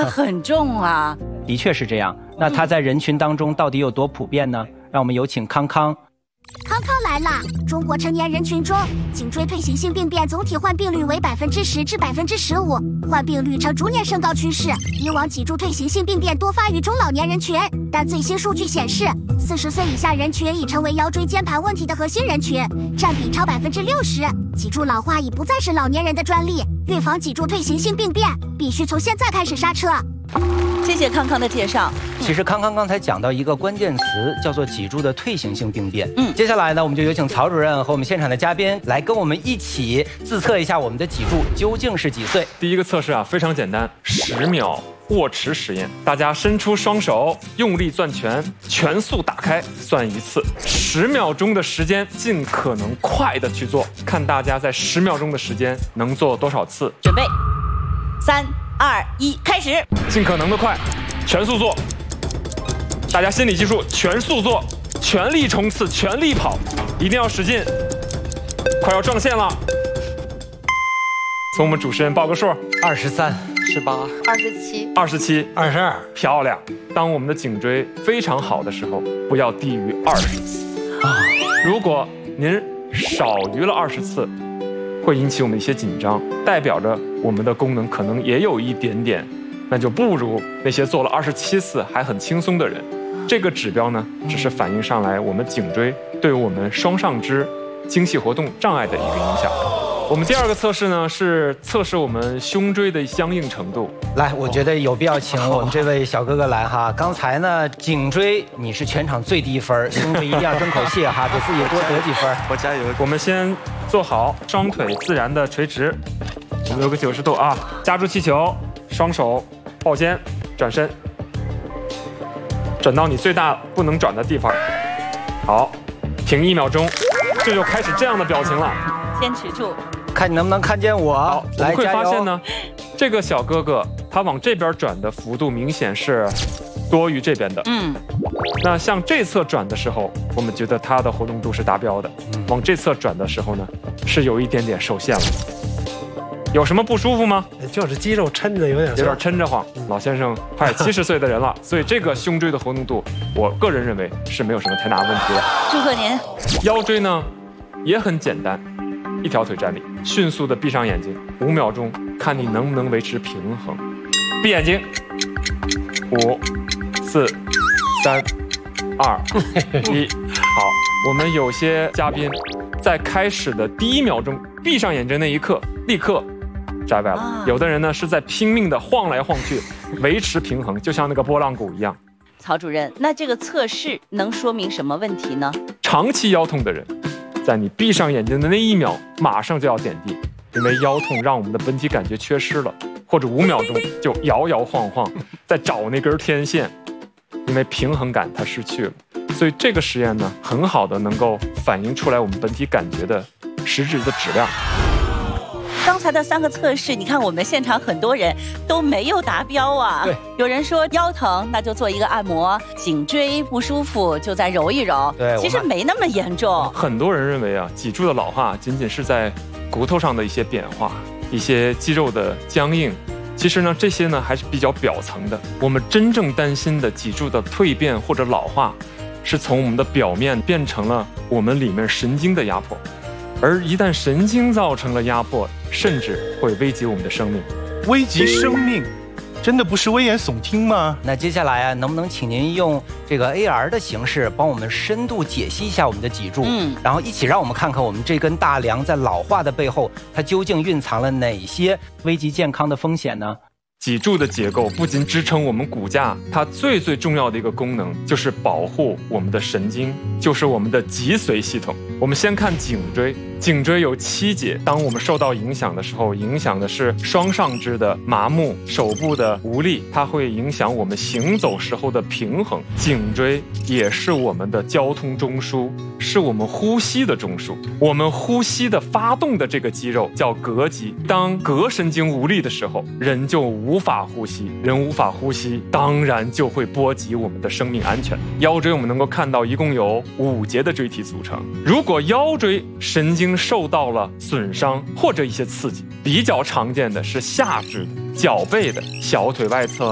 很重啊。 的确是这样。那它在人群当中到底有多普遍呢？让我们有请康康。 康康来了！中国成年人群中，颈椎退行性病变总体患病率为10%至15%，患病率呈逐年升高趋势。以往脊柱退行性病变多发于中老年人群，但最新数据显示，40岁以下人群已成为腰椎间盘问题的核心人群，占比超60%。脊柱老化已不再是老年人的专利，预防脊柱退行性病变，必须从现在开始刹车。 谢谢康康的介绍。 其实康康刚才讲到一个关键词，叫做脊柱的退行性病变。接下来呢，我们就有请曹主任和我们现场的嘉宾来跟我们一起自测一下我们的脊柱究竟是几岁。 第一个测试啊，非常简单，10秒握持实验。大家伸出双手，用力攥拳，全速打开，算一次。10秒钟的时间，尽可能快的去做，看大家在10秒钟的时间能做多少次。 准备，3、2、1，开始！ 尽可能的快，全速做。大家心里记住，全速做，全力冲刺，全力跑，一定要使劲，快要撞线了。从我们主持人报个数 ：23、 18、 27、 27、 22， 漂亮。当我们的颈椎非常好的时候，不要低于20次。如果您少于了20次，会引起我们一些紧张，代表着我们的功能可能也有一点点，那就不如那些做了27次还很轻松的人。这个指标呢，只是反映上来我们颈椎对我们双上肢精细活动障碍的一个影响。我们第二个测试呢，是测试我们胸椎的相应程度。 来，我觉得有必要请我们这位小哥哥来哈。刚才呢，颈椎你是全场最低分，胸椎一定要争口气哈，给自己多得几分。 我加油！我们先做好双腿自然的垂直，我们有个90度啊，夹住气球，双手抱肩，转身，转到你最大不能转的地方。好，停1秒钟，这就开始这样的表情了。 坚持住， 看你能不能看见我。 好，我们会来加油。 发现呢，这个小哥哥他往这边转的幅度明显是多于这边的。那向这侧转的时候，我们觉得他的活动度是达标的。往这侧转的时候呢，是有一点点受限了。有什么不舒服吗？ 就是肌肉抻着有点抻着慌。老先生快70岁的人了，所以这个胸椎的活动度，我个人认为是没有什么太大问题的。 祝贺您。 腰椎呢，也很简单，一条腿站立，迅速的闭上眼睛，5秒钟，看你能不能维持平衡。闭眼睛，5、4、3、2、1。好，我们有些嘉宾在开始的第1秒钟闭上眼睛那一刻，立刻摘歪了。有的人呢是在拼命的晃来晃去，维持平衡，就像那个拨浪鼓一样。 曹主任，那这个测试能说明什么问题呢？ 长期腰痛的人，在你闭上眼睛的那1秒，马上就要点滴，因为腰痛让我们的本体感觉缺失了，或者5秒钟就摇摇晃晃，在找那根天线，因为平衡感它失去了。所以这个实验呢，很好的能够反映出来我们本体感觉的实质的质量。 刚才的3个测试，你看我们现场很多人都没有达标啊。 对， 有人说腰疼，那就做一个按摩；颈椎不舒服，就再揉一揉。 对， 其实没那么严重。 很多人认为啊，脊柱的老化仅仅是在骨头上的一些变化，一些肌肉的僵硬。其实呢，这些呢还是比较表层的。我们真正担心的脊柱的蜕变或者老化，是从我们的表面变成了我们里面神经的压迫。而一旦神经造成了压迫，甚至会危及我们的生命。 危及生命，真的不是危言耸听吗？ 那接下来啊，能不能请您用这个 AR 的形式，帮我们深度解析一下我们的脊柱，然后一起让我们看看我们这根大梁在老化的背后，它究竟蕴藏了哪些危及健康的风险呢？ 脊柱的结构不仅支撑我们骨架，它最重要的一个功能就是保护我们的神经，就是我们的脊髓系统。我们先看颈椎，颈椎有7节，当我们受到影响的时候，影响的是双上肢的麻木、手部的无力，它会影响我们行走时候的平衡。颈椎也是我们的交通中枢，是我们呼吸的中枢。我们呼吸的发动的这个肌肉叫膈肌，当膈神经无力的时候，人就无法呼吸，人无法呼吸，当然就会波及我们的生命安全。腰椎我们能够看到一共有5节的椎体组成，如果腰椎神经受到了损伤或者一些刺激，比较常见的是下肢的、脚背的、小腿外侧